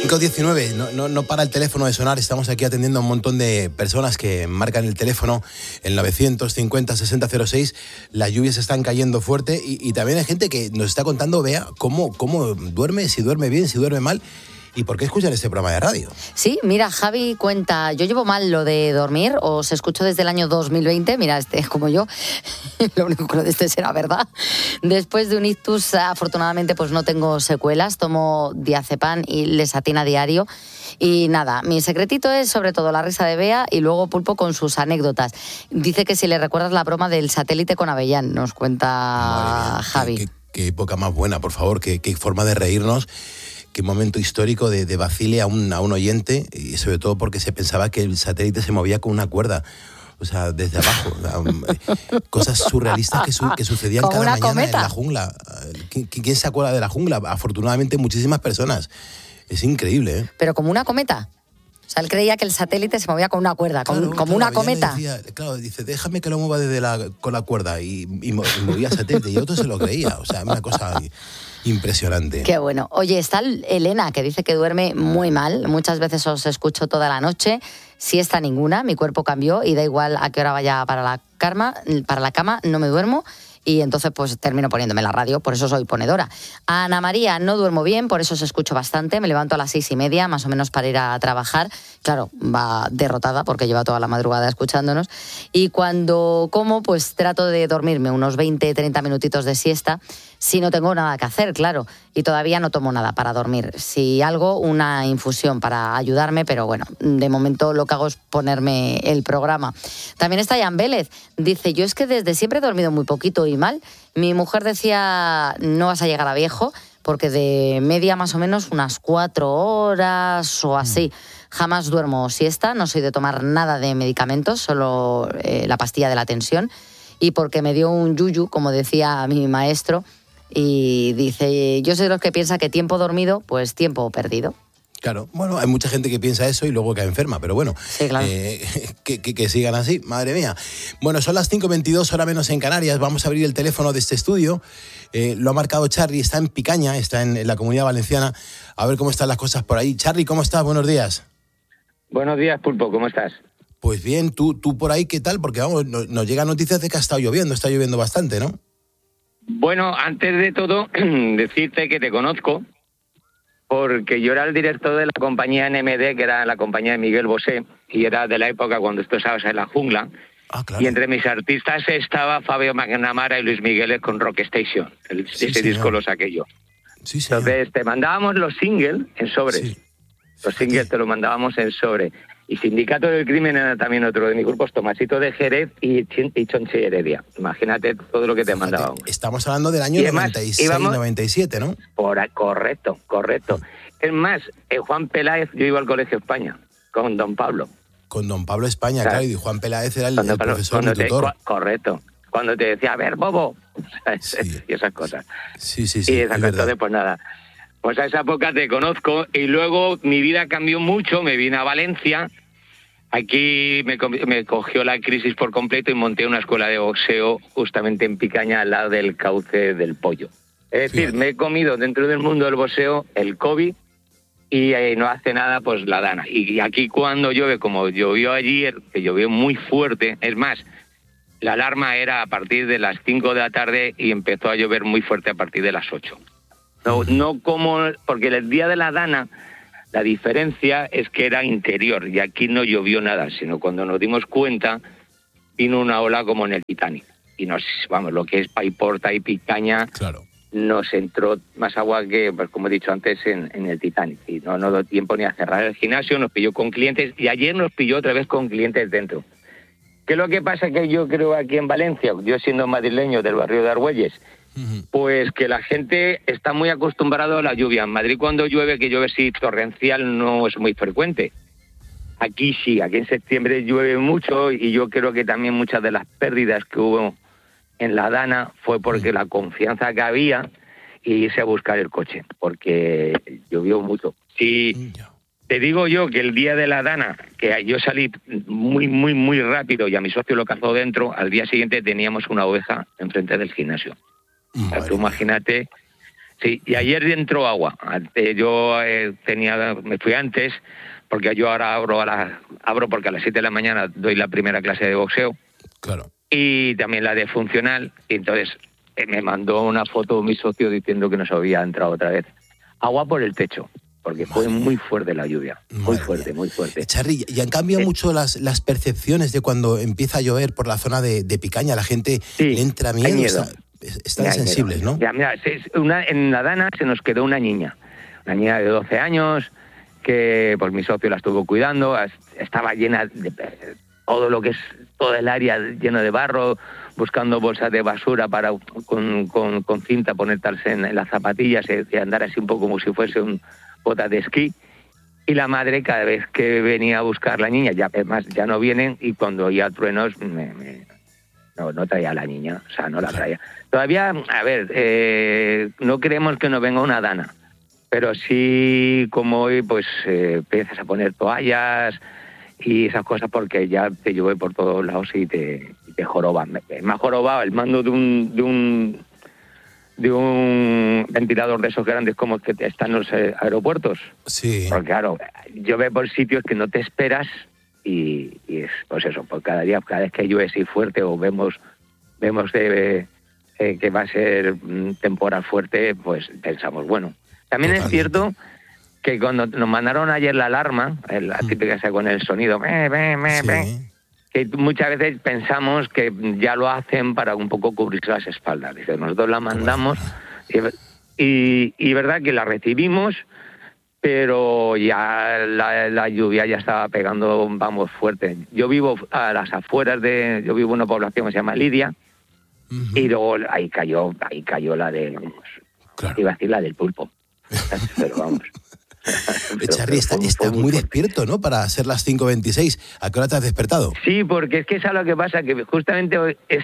5:19, no para el teléfono de sonar. Estamos aquí atendiendo a un montón de personas que marcan el teléfono, el 950-6006. Las lluvias están cayendo fuerte y también hay gente que nos está contando, Bea, cómo duerme, si duerme bien, si duerme mal. ¿Y por qué escuchan este programa de radio? Sí, mira, Javi cuenta, yo llevo mal lo de dormir, os escucho desde el año 2020, mira, este es como yo, lo único que lo de este será verdad. Después de un ictus, afortunadamente, pues no tengo secuelas, tomo diazepam y lesatina diario. Y nada, mi secretito es sobre todo la risa de Bea y luego Pulpo con sus anécdotas. Dice que si le recuerdas la broma del satélite con Avellán, nos cuenta Javi. Qué época más buena, por favor, qué forma de reírnos. Qué momento histórico de vacile a un oyente, y sobre todo porque se pensaba que el satélite se movía con una cuerda, o sea, desde abajo. Cosas surrealistas que sucedían cada mañana cometa en la jungla. ¿Quién se acuerda de la jungla? Afortunadamente muchísimas personas. Es increíble, ¿eh? Pero como una cometa. O sea, él creía que el satélite se movía con una cuerda, como una cometa. Dice, déjame que lo mueva con la cuerda, y movía el satélite, y otro se lo creía. O sea, una cosa impresionante. Qué bueno. Oye, está Elena, que dice que duerme muy mal. Muchas veces os escucho toda la noche. Siesta ninguna, mi cuerpo cambió y da igual a qué hora vaya para la cama, no me duermo. Y entonces pues termino poniéndome la radio, por eso soy ponedora. A Ana María, no duermo bien, por eso os escucho bastante, me levanto a las 6:30, más o menos para ir a trabajar. Claro, va derrotada porque lleva toda la madrugada escuchándonos. Y cuando como, pues trato de dormirme unos 20-30 minutitos de siesta, si no tengo nada que hacer, claro. Y todavía no tomo nada para dormir. Si algo, una infusión para ayudarme, pero bueno, de momento lo que hago es ponerme el programa. También está Jan Vélez, dice, yo es que desde siempre he dormido muy poquito y mal. Mi mujer decía, no vas a llegar a viejo, porque de media más o menos unas 4 horas o así. Jamás duermo siesta, no soy de tomar nada de medicamentos, solo la pastilla de la tensión. Y porque me dio un yuyu, como decía mi maestro, y dice, yo soy de los que piensa que tiempo dormido, pues tiempo perdido. Claro, bueno, hay mucha gente que piensa eso y luego cae enferma, pero bueno, sí, claro. Que sigan así, madre mía. Bueno, son las 5:22, hora menos en Canarias, vamos a abrir el teléfono de este estudio, lo ha marcado Charly, está en Picaña, está en la Comunidad Valenciana, a ver cómo están las cosas por ahí. Charly, ¿cómo estás? Buenos días. Buenos días, Pulpo, ¿cómo estás? Pues bien, tú por ahí, ¿qué tal? Porque vamos, nos llegan noticias de que está lloviendo bastante, ¿no? Bueno, antes de todo, decirte que te conozco, porque yo era el director de la compañía NMD, que era la compañía de Miguel Bosé, y era de la época cuando tú estabas en la jungla. Ah, claro. Y entre mis artistas estaba Fabio McNamara y Luis Miguel con Rock Station. Ese disco lo saqué yo. Sí, entonces te mandábamos los singles en sobres. Sí. Los singles te los mandábamos en sobre. Y Sindicato del Crimen era también otro de mis grupos, Tomasito de Jerez y Chonchi Heredia. Imagínate todo lo que te mandábamos. Estamos hablando del año 96-97, ¿no? Correcto. Es más, Juan Peláez, yo iba al Colegio España, con Don Pablo. Con Don Pablo España, claro, y Juan Peláez era el profesor, el tutor. Correcto. Cuando te decía, a ver, bobo, y esas cosas. Sí, y esas cosas, entonces, pues nada. Pues a esa época te conozco y luego mi vida cambió mucho, me vine a Valencia, aquí me cogió la crisis por completo y monté una escuela de boxeo justamente en Picaña al lado del cauce del Pollo. Es decir, me he comido dentro del mundo del boxeo el COVID y no hace nada pues la dana. Y aquí cuando llueve, como llovió ayer, que llovió muy fuerte, es más, la alarma era a partir de las 5 de la tarde y empezó a llover muy fuerte a partir de las 8. No como, porque el día de la dana, la diferencia es que era interior y aquí no llovió nada, sino cuando nos dimos cuenta vino una ola como en el Titanic. Y lo que es Paiporta y Picaña, claro, nos entró más agua que, pues, como he dicho antes, en el Titanic. Y no dio tiempo ni a cerrar el gimnasio, nos pilló con clientes y ayer nos pilló otra vez con clientes dentro. ¿Qué es lo que pasa? Que yo creo aquí en Valencia, yo siendo madrileño del barrio de Argüelles, pues que la gente está muy acostumbrada a la lluvia. En Madrid cuando llueve, que llueve sí torrencial, no es muy frecuente. Aquí sí, aquí en septiembre llueve mucho y yo creo que también muchas de las pérdidas que hubo en la dana fue porque la confianza que había y irse a buscar el coche, porque llovió mucho. Sí. Te digo yo que el día de la dana, que yo salí muy rápido y a mi socio lo cazó dentro, al día siguiente teníamos una oveja enfrente del gimnasio. O sea, tú imagínate, Sí, y ayer entró agua. Yo me fui antes, porque yo ahora abro porque a las 7 de la mañana doy la primera clase de boxeo. Claro. Y también la de funcional. Y entonces me mandó una foto mi socio diciendo que nos había entrado otra vez agua por el techo, porque fue muy fuerte la lluvia. Muy fuerte. Charly, y han cambiado mucho las percepciones de cuando empieza a llover por la zona de Picaña. La gente le entra miedo. Están sensibles, ¿no? Mira, en la Dana se nos quedó una niña de 12 años, que pues mi socio la estuvo cuidando, estaba llena de todo el área lleno de barro, buscando bolsas de basura para con cinta ponerse en las zapatillas y andar así un poco como si fuese un bota de esquí. Y la madre, cada vez que venía a buscar la niña, ya no vienen, y cuando oía truenos no traía a la niña, o sea, no la traía. Todavía, a ver, no queremos que nos venga una Dana, pero sí, como hoy, pues empiezas a poner toallas y esas cosas, porque ya te llueve por todos lados y te joroban. Me ha jorobado el mando de un ventilador de esos grandes como que están en los aeropuertos. Sí. Porque claro, llueve por sitios que no te esperas y es pues eso, pues cada vez que llueve así fuerte o vemos que va a ser temporal fuerte, pues pensamos, bueno. También totalmente. Es cierto que cuando nos mandaron ayer la alarma, la típica esa con el sonido, que muchas veces pensamos que ya lo hacen para un poco cubrirse las espaldas. Dice, nosotros la mandamos y verdad que la recibimos, pero ya la lluvia ya estaba pegando, vamos, fuerte. Yo vivo a las afueras yo vivo en una población que se llama Lidia, y luego ahí cayó la de, iba a decir la del pulpo, pero vamos. Charly, está muy despierto, ¿no? Para ser las 5:26. ¿A qué hora te has despertado? Sí, porque es que es lo que pasa, que justamente hoy en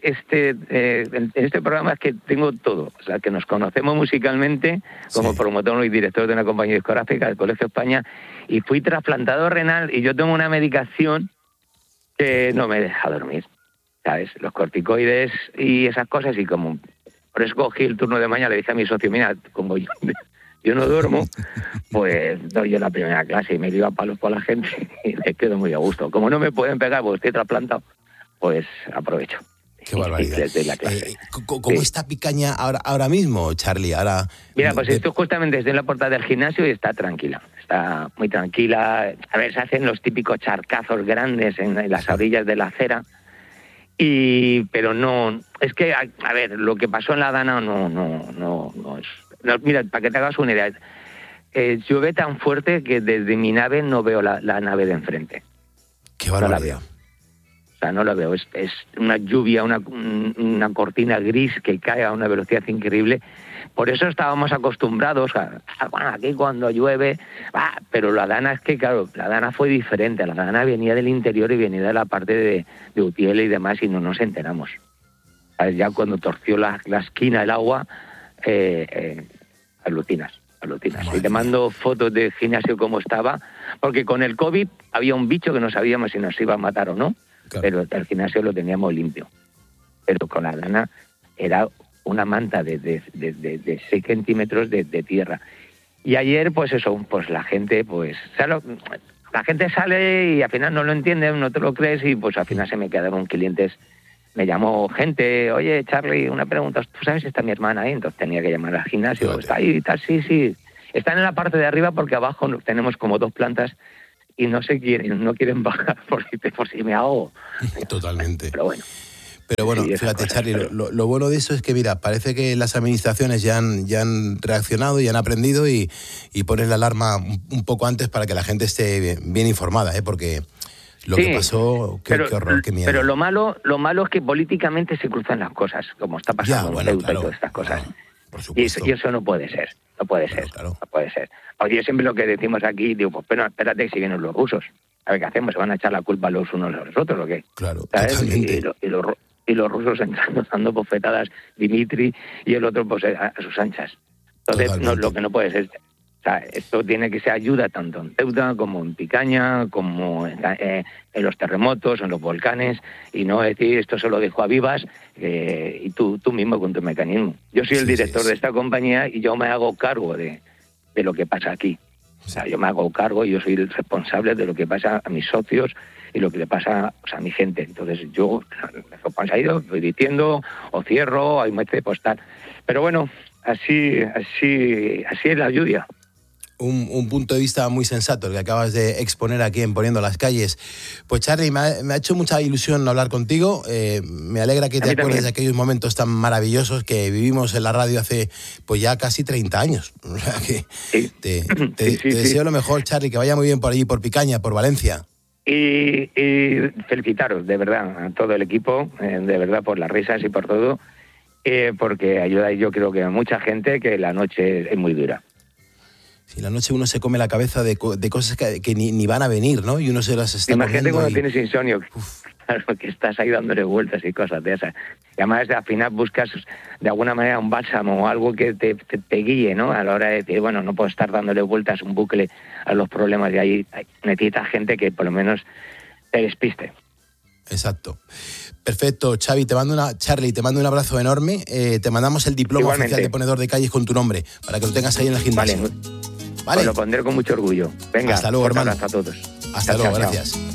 este programa es que tengo todo. O sea, que nos conocemos musicalmente como promotor y director de una compañía discográfica del Colegio España, y fui trasplantado renal y yo tengo una medicación que no me deja dormir, ¿sabes? Los corticoides y esas cosas, y como por eso cogí el turno de mañana, le dije a mi socio, mira, como yo no duermo, pues doy yo la primera clase y me dio a palos por la gente y me quedo muy a gusto. Como no me pueden pegar porque estoy trasplantado, pues aprovecho. Qué barbaridad. ¿Cómo está Picaña ahora mismo, Charly? Mira, pues esto justamente estoy en la puerta del gimnasio y está tranquila. Está muy tranquila. A ver, se hacen los típicos charcazos grandes en las orillas de la acera. Pero no, es que, a ver, lo que pasó en la Dana no es... No, mira, para que te hagas una idea, llueve tan fuerte que desde mi nave no veo la nave de enfrente. Qué barbaridad. O sea, no la veo. Es una lluvia, una cortina gris que cae a una velocidad increíble. Por eso estábamos acostumbrados bueno, aquí cuando llueve, pero la Dana es que, claro, la Dana fue diferente. La Dana venía del interior y venía de la parte de Utiel y demás, y no nos enteramos. ¿Sabes? Ya cuando torció la esquina el agua, alucinas. Y te mando fotos del gimnasio como estaba, porque con el COVID había un bicho que no sabíamos si nos iba a matar o no, claro. Pero el gimnasio lo teníamos limpio. Pero con la Dana era una manta de 6 centímetros de tierra. Y ayer, pues eso, pues la gente, la gente sale y al final no lo entiende, no te lo crees, y pues al final se me quedaron clientes. Me llamó gente, oye, Charly, una pregunta, ¿tú sabes si está mi hermana ahí? Entonces tenía que llamar al gimnasio, ¿está ahí y tal? Sí. Están en la parte de arriba porque abajo tenemos como 2 plantas y no quieren bajar por si me ahogo. Totalmente. Pero bueno, sí, fíjate, Charly, lo bueno de eso es que, mira, parece que las administraciones ya han reaccionado y han aprendido y ponen la alarma un poco antes para que la gente esté bien informada, porque... Lo que pasó, qué horror, qué miedo. Pero lo malo es que políticamente se cruzan las cosas, como está pasando en Ceuta y todas estas cosas. Por supuesto. Y eso no puede ser. No puede ser. Oye, siempre lo que decimos aquí, digo, pues pero espérate, si vienen los rusos. A ver qué hacemos, ¿se van a echar la culpa los unos a los otros o qué? Claro, ¿sabes? totalmente. Y los rusos entrando, dando bofetadas, Dimitri, y el otro pues a sus anchas. Entonces, lo que no puede ser. O sea, esto tiene que ser ayuda tanto en Ceuta como en Picaña, como en los terremotos, en los volcanes, y no decir esto se lo dejo a Vivas y tú mismo con tu mecanismo. Yo soy el director de esta compañía y yo me hago cargo de lo que pasa aquí. O sea, yo me hago cargo y yo soy el responsable de lo que pasa a mis socios y lo que le pasa, o sea, a mi gente. Entonces yo, responsabilidad, voy diciendo, o cierro, hay muerte postal. Pero bueno, así es la lluvia. Un punto de vista muy sensato el que acabas de exponer aquí en Poniendo las Calles. Pues Charly, me ha hecho mucha ilusión hablar contigo. Me alegra que te acuerdes de aquellos momentos tan maravillosos que vivimos en la radio hace pues ya casi 30 años. O sea que te deseo lo mejor, Charly, que vaya muy bien por allí, por Picaña, por Valencia. Y felicitaros, de verdad, a todo el equipo, de verdad, por las risas y por todo, porque ayuda, yo creo que a mucha gente, que la noche es muy dura. Si la noche uno se come la cabeza de cosas que ni van a venir, ¿no? Y uno se las está Imagínate cuando comiendo tienes insomnio, claro, que estás ahí dándole vueltas y cosas de esas. Y además al final buscas de alguna manera un bálsamo o algo que te guíe, ¿no? A la hora de decir, bueno, no puedo estar dándole vueltas un bucle a los problemas, y ahí necesita gente que por lo menos te despiste. Exacto. Perfecto, Charly, te mando un abrazo enorme. Te mandamos el diploma oficial de ponedor de calles con tu nombre, para que lo tengas ahí en el gimnasio. Vale. Pues lo pondré con mucho orgullo. Venga, hasta luego, hermano. Un abrazo a todos. Hasta luego, gracias.